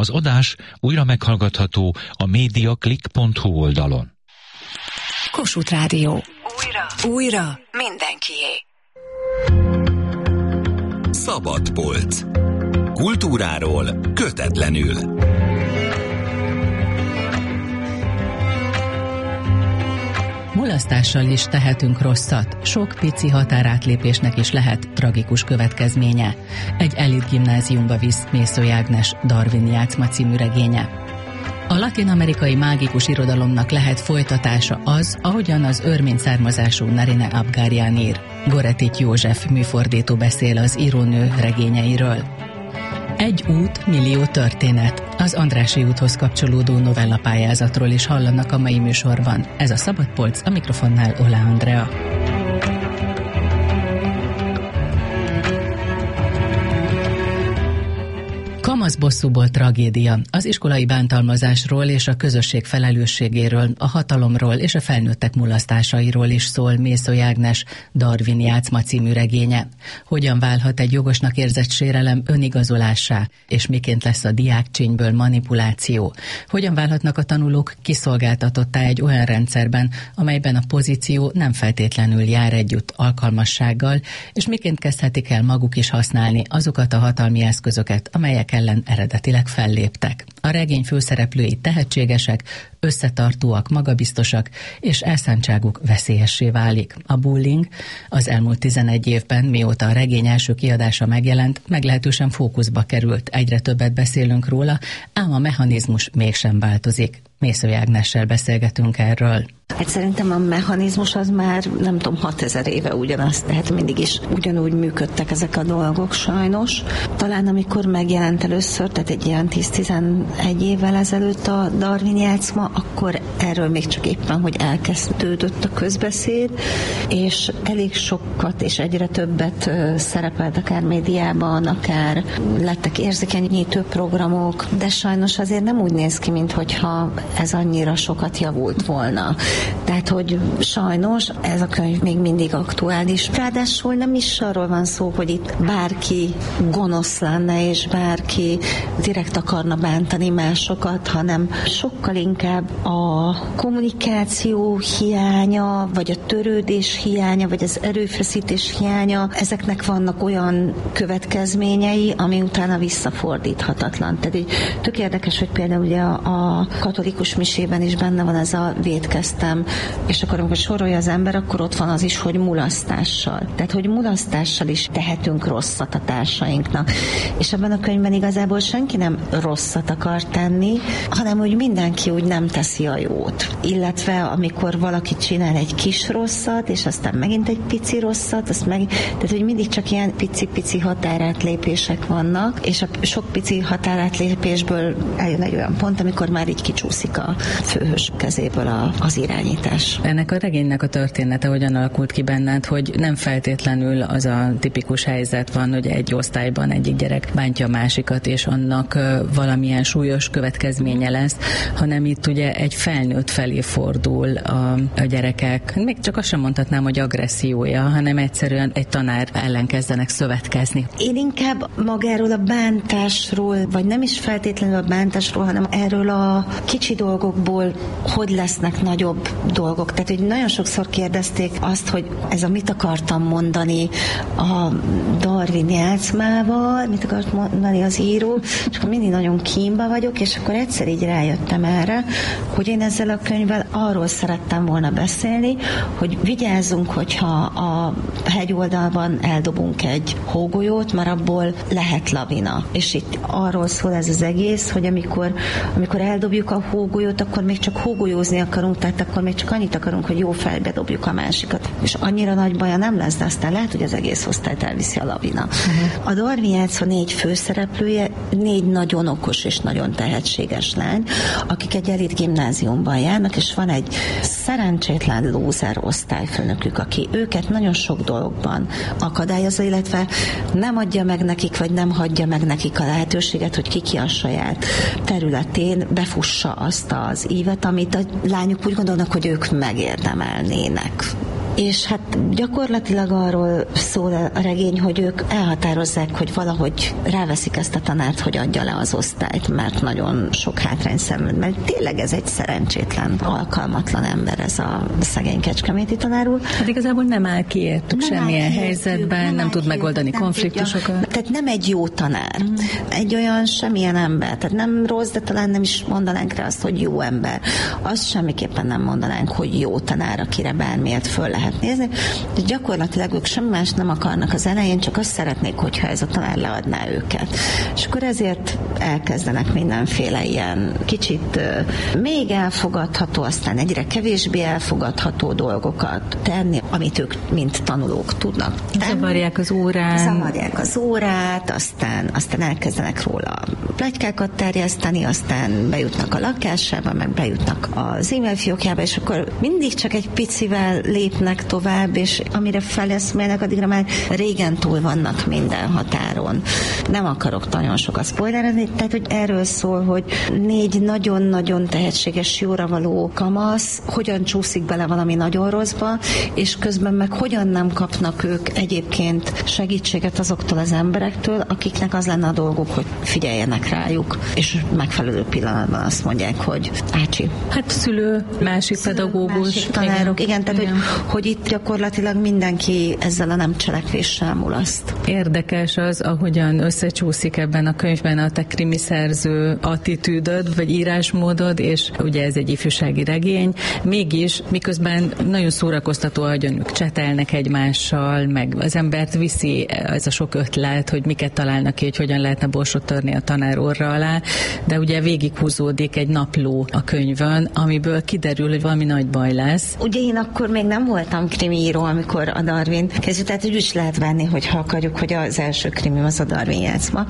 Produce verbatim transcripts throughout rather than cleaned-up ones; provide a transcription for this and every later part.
Az adás újra meghallgatható a mediaclick pont hu oldalon. Kossuth Rádió. Újra. Újra. Mindenkié. Szabadpolc. Kultúráról kötetlenül. Mulasztással is tehetünk rosszat, sok pici határátlépésnek is lehet tragikus következménye. Egy elit gimnáziumba visz Mészöly Ágnes Darwin játszma című regénye. A latin-amerikai mágikus irodalomnak lehet folytatása az, ahogyan az örmény származású Narine Abgaryan ír. Goretic József műfordító beszél az írónő regényeiről. Egy út, millió történet. Az Andrássy úthoz kapcsolódó novellapályázatról is hallanak a mai műsorban. Ez a Szabadpolc, a mikrofonnál Ola Andrea. Kamaszbosszúból tragédia. Az iskolai bántalmazásról és a közösség felelősségéről, a hatalomról és a felnőttek mulasztásairól is szól Mészöly Ágnes Darwin játszma című regénye. Hogyan válhat egy jogosnak érzett sérelem önigazolássá, és miként lesz a diákcsínyből manipuláció? Hogyan válhatnak a tanulók kiszolgáltatottá egy olyan rendszerben, amelyben a pozíció nem feltétlenül jár együtt alkalmassággal, és miként kezdhetik el maguk is használni azokat a hatalmi eszközöket, amelyek ellen eredetileg felléptek. A regény főszereplői tehetségesek, összetartóak, magabiztosak, és elszántságuk veszélyessé válik. A bullying az elmúlt tizenegy évben, mióta a regény első kiadása megjelent, meglehetősen fókuszba került. Egyre többet beszélünk róla, ám a mechanizmus mégsem változik. Mészöly Ágnessel beszélgetünk erről. Hát szerintem a mechanizmus az már, nem tudom, hatezer éve ugyanaz, tehát mindig is ugyanúgy működtek ezek a dolgok sajnos. Talán amikor megjelent először, tehát egy ilyen tíz-tizenegy évvel ezelőtt a Darwin játszma, akkor erről még csak éppen, hogy elkezdődött a közbeszéd, és elég sokat és egyre többet szerepelt akár médiában, akár lettek érzékenyítő programok, de sajnos azért nem úgy néz ki, minthogyha ez annyira sokat javult volna. Tehát, hogy sajnos ez a könyv még mindig aktuális. Ráadásul nem is arról van szó, hogy itt bárki gonosz lenne, és bárki direkt akarna bántani másokat, hanem sokkal inkább a kommunikáció hiánya, vagy a törődés hiánya, vagy az erőfeszítés hiánya, ezeknek vannak olyan következményei, ami utána visszafordíthatatlan. Tehát így tök érdekes, hogy például ugye a, a katolikus misében is benne van ez a vétkeztem, és akkor amikor sorolja az ember, akkor ott van az is, hogy mulasztással. Tehát, hogy mulasztással is tehetünk rosszat a társainknak. És ebben a könyvben igazából senki nem rosszat akar tenni, hanem hogy mindenki úgy nem teszi a jót. Illetve amikor valaki csinál egy kis rosszat, és aztán megint egy pici rosszat, azt meg, tehát, hogy mindig csak ilyen pici-pici határátlépések vannak, és a sok pici határátlépésből eljön egy olyan pont, amikor már így kicsúszik a főhős kezéből a, az irányítás. Ennek a regénynek a története hogyan alakult ki benned, hogy nem feltétlenül az a tipikus helyzet van, hogy egy osztályban egyik gyerek bántja a másikat, és annak valamilyen súlyos következménye lesz, hanem itt ugye egy felnőtt felé fordul a, a gyerekek, még csak azt sem mondhatnám, hogy agressziója, hanem egyszerűen egy tanár ellen kezdenek szövetkezni. Én inkább magáról a bántásról, vagy nem is feltétlenül a bántásról, hanem erről a kicsi dolgokból hogy lesznek nagyobb dolgok. Tehát, hogy nagyon sokszor kérdezték azt, hogy ez a mit akartam mondani a Darwin játszmával, mit akart mondani az író, és akkor mindig nagyon kínba vagyok, és akkor egyszer így rájöttem erre, hogy én ezzel a könyvvel arról szerettem volna beszélni, hogy vigyázzunk, hogyha a hegyoldalban eldobunk egy hógolyót, mert abból lehet lavina. És itt arról szól ez az egész, hogy amikor, amikor eldobjuk a hógolyót, akkor még csak hógolyózni akarunk, tehát akkor még csak annyit akarunk, hogy jó fejbe dobjuk a másikat. És annyira nagy baja nem lesz, de aztán lehet, hogy az egész osztályt elviszi a lavina. Uh-huh. A Darwin játszma négy főszereplője, négy nagyon okos és nagyon tehetséges lány, akik egy elit gimnáziumban járnak, és van egy szerencsétlen lúzer osztályfőnökük, aki őket nagyon sok dologban akadályozza, illetve nem adja meg nekik, vagy nem hagyja meg nekik a lehetőséget, hogy ki a saját területén befussa azt az ívet, amit a lányok úgy gondolnak, hogy ők megérdemelnének. és hát gyakorlatilag arról szól a regény, hogy ők elhatározzák, hogy valahogy ráveszik ezt a tanárt, hogy adja le az osztályt, mert nagyon sok hátrány szenved, mert tényleg ez egy szerencsétlen, alkalmatlan ember ez a szegény kecskeméti tanár úr. Hát igazából nem áll ki értük semmilyen ki helyzetben, nem, nem tud megoldani nem konfliktusokat. Tudja. Tehát nem egy jó tanár. Mm. Egy olyan semmilyen ember. Tehát nem rossz, de talán nem is mondanánk rá azt, hogy jó ember. Azt semmiképpen nem mondanánk, hogy jó tanár, akire bármiért föl lehet nézni. De gyakorlatilag ők semmi más nem akarnak az elején, csak azt szeretnék, hogyha ez a tanár leadná őket. És akkor ezért elkezdenek mindenféle ilyen kicsit uh, még elfogadható, aztán egyre kevésbé elfogadható dolgokat tenni, amit ők mint tanulók tudnak tenni. Zavarják az órán. Zavarják az órát, aztán, aztán elkezdenek róla pletykákat terjeszteni, aztán bejutnak a lakásába, meg bejutnak az e-mail fiókjába, és akkor mindig csak egy picivel lépnek tovább, és amire feleszmélnek, addigra már régen túl vannak minden határon. Nem akarok nagyon sokat spoilerezni, tehát hogy erről szól, hogy négy nagyon-nagyon tehetséges, jóra való kamasz hogyan csúszik bele valami nagyon rosszba, és közben meg hogyan nem kapnak ők egyébként segítséget azoktól az emberektől, akiknek az lenne a dolguk, hogy figyeljenek rájuk, és megfelelő pillanatban azt mondják, hogy ácsi. Hát szülő, másik szülő, pedagógus. Másik tanárok, igen, igen tehát igen. Hogy, hogy itt gyakorlatilag mindenki ezzel a nem cselekvéssel mulaszt. Érdekes az, ahogyan összecsúszik ebben a könyvben a te krimi szerző attitűdöd, vagy írásmódod, és ugye ez egy ifjúsági regény, mégis miközben nagyon szórakoztató, ahogyan ők csetelnek egymással, meg az embert viszi ez a sok ötlet, hogy miket találnak ki, hogy hogyan lehetne borsot törni a tanár orra alá, de ugye végighúzódik egy napló a könyvön, amiből kiderül, hogy valami nagy baj lesz. Ugye én akkor még nem voltam krimiíró, amikor a Darwin kezdődött, tehát úgy is lehet venni, hogy ha akarjuk, hogy az első krimim az a Darwin játszma.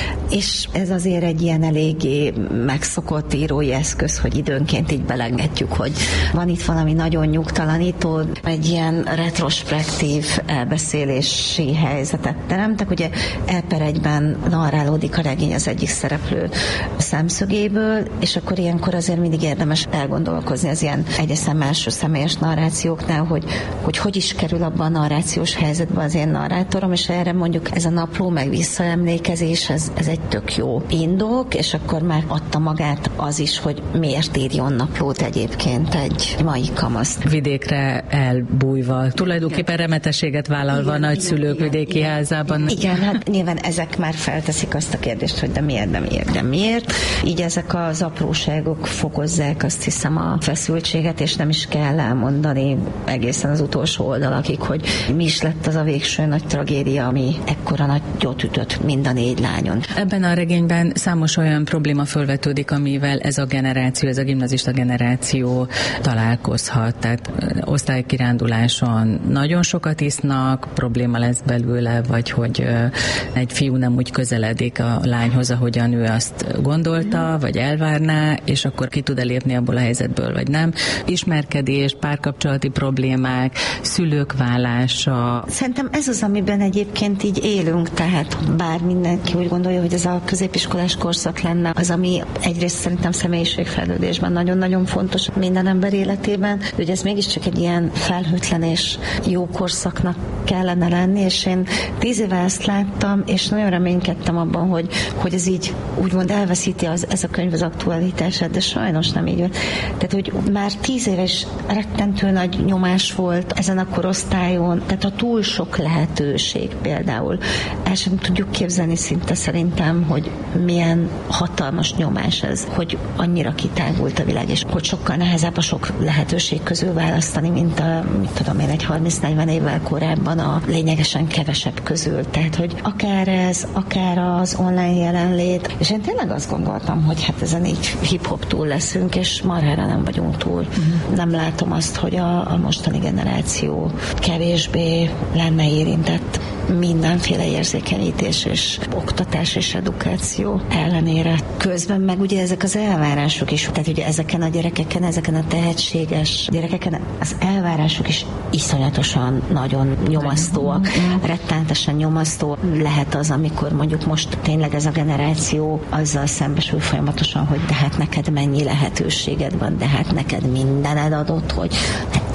És ez azért egy ilyen eléggé megszokott írói eszköz, hogy időnként így belengedjük, hogy van itt valami nagyon nyugtalanító, egy ilyen retrospektív elbeszélési helyzetet teremtek. Ugye E per egyben narrálódik a regény az egyik szereplő szemszögéből, és akkor ilyenkor azért mindig érdemes elgondolkozni az ilyen egyes szem első személyes narrációknál, hogy, hogy hogy is kerül abban a narrációs helyzetbe az én narrátorom, és erre mondjuk ez a napló meg visszaemlékezés, ez, ez egy tök jó indok, és akkor már adta magát az is, hogy miért írjon naplót egyébként egy mai kamaszt. Vidékre elbújva, tulajdonképpen remetességet vállalva igen, a nagyszülők igen, vidéki igen, házában. Igen, hát nyilván ezek már felteszik azt a kérdést, hogy de miért, de miért, de miért. Így ezek az apróságok fokozzák azt hiszem a feszültséget, és nem is kell elmondani egészen az utolsó oldalakig, hogy mi is lett az a végső nagy tragédia, ami ekkora nagyot ütött mind a négy lányon. Ebben a regényben számos olyan probléma felvetődik, amivel ez a generáció, ez a gimnazista generáció találkozhat. Tehát osztálykiránduláson nagyon sokat isznak, probléma lesz belőle, vagy hogy egy fiú nem úgy közeledik a lányhoz, ahogyan ő azt gondolta, vagy elvárná, és akkor ki tud elépni abból a helyzetből, vagy nem. Ismerkedés, párkapcsolati problémák, szülők válása. Szerintem ez az, amiben egyébként így élünk, tehát bár mindenki úgy gondolja, hogy ez a középiskolás korszak lenne, az, ami egyrészt szerintem személyiségfejlődésben nagyon-nagyon fontos minden ember életében, de ugye ez mégiscsak egy ilyen felhőtlen és jó korszaknak kellene lenni, és én tíz éve ezt láttam, és nagyon reménykedtem abban, hogy, hogy ez így úgymond elveszíti az, ez a könyv az aktualitását, de sajnos nem így volt. Tehát, hogy már tíz éves rettentő nagy nyomás volt ezen a korosztályon, tehát a túl sok lehetőség például. El sem tudjuk képzelni szinte szerintem, hogy milyen hatalmas nyomás ez, hogy annyira kitágult a világ, és hogy sokkal nehezebb a sok lehetőség közül választani, mint a, mit tudom én, egy harminc-negyven évvel korábban a lényegesen kevesebb közül. Tehát, hogy akár ez, akár az online jelenlét, és én tényleg azt gondoltam, hogy hát ezen így hip-hop túl leszünk, és marhára nem vagyunk túl. Uh-huh. Nem látom azt, hogy a, a mostani generáció kevésbé lenne érintett mindenféle érzékenyítés és oktatás és edukáció ellenére. Közben meg ugye ezek az elvárások is, tehát ugye ezeken a gyerekeken, ezeken a tehetséges gyerekeken az elvárások is iszonyatosan nagyon nyomasztóak, rettenetesen nyomasztó lehet az, amikor mondjuk most tényleg ez a generáció azzal szembesül folyamatosan, hogy de hát neked mennyi lehetőséged van, de hát neked mindened adott, hogy te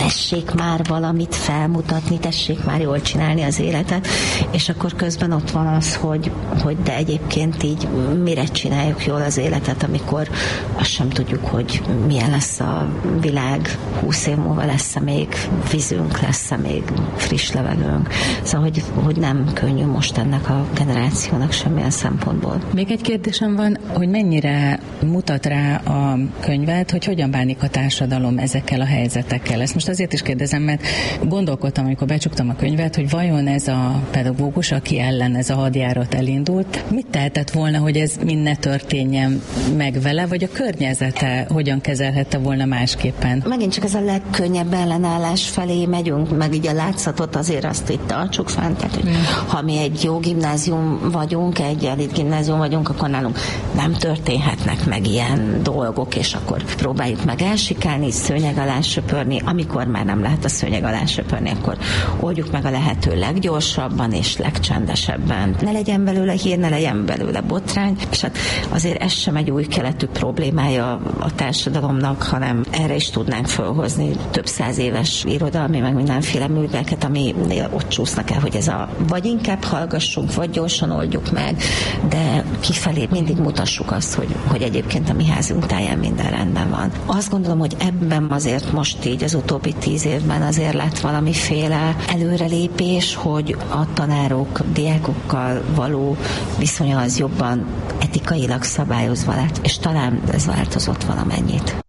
tessék már valamit felmutatni, tessék már jól csinálni az életet, és akkor közben ott van az, hogy, hogy de egyébként így mire csináljuk jól az életet, amikor azt sem tudjuk, hogy milyen lesz a világ, húsz év múlva lesz-e még vízünk, lesz-e még friss levegőnk. Szóval, hogy, hogy nem könnyű most ennek a generációnak semmilyen szempontból. Még egy kérdésem van, hogy mennyire mutat rá a könyvet, hogy hogyan bánik a társadalom ezekkel a helyzetekkel. Ezt most azért is kérdezem, mert gondolkodtam, amikor becsuktam a könyvet, hogy vajon ez a pedagógus, aki ellen ez a hadjárat elindult, mit tehetett volna, hogy ez mind ne történjen meg vele, vagy a környezete hogyan kezelhette volna másképpen? Megint csak ez a legkönnyebb ellenállás felé megyünk, meg így a látszatot azért azt itt tartsuk fent, tehát, hogy ha mi egy jó gimnázium vagyunk, egy elit gimnázium vagyunk, akkor nálunk nem történhetnek meg ilyen dolgok, és akkor próbáljuk meg elsikálni, szőnyeg alá söpörni, amikor már nem lehet a szőnyeg alá söpörni, akkor oldjuk meg a lehető leggyorsabban és legcsendesebben. Ne legyen belőle hír, ne legyen belőle botrány, és hát azért ez sem egy új keletű problémája a társadalomnak, hanem erre is tudnánk felhozni több száz éves irodalmi, meg mindenféle műveket, ami ott csúsznak el, hogy ez a vagy inkább hallgassunk, vagy gyorsan oldjuk meg, de kifelé mindig mutassuk azt, hogy, hogy egyébként a mi házunk táján minden rendben van. Azt gondolom, hogy ebben azért most így az utóbbi tíz évben azért lett valamiféle előrelépés, hogy a tanárok diákokkal való viszonya az jobban etikailag szabályozva lett, és talán ez változott valamennyit.